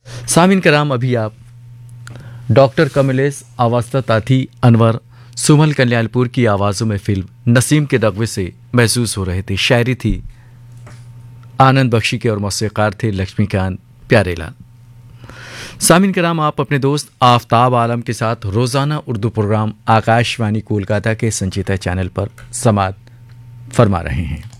सामिन कराम, अभी आप डॉक्टर कमलेश, अवस्था ताथी, अनवर, सुमल कल्याणपुर की आवाज़ों में फिल्म नसीम के नगमे से महसूस हो रहे थे। शायरी थी आनंद बख्शी के और मौसीक़ार थे लक्ष्मीकांत प्यारेलाल। सामिन कराम, आप अपने दोस्त आफताब आलम के साथ रोज़ाना उर्दू प्रोग्राम आकाशवाणी कोलकाता के संचिता चैनल पर समाअत फरमा रहे हैं।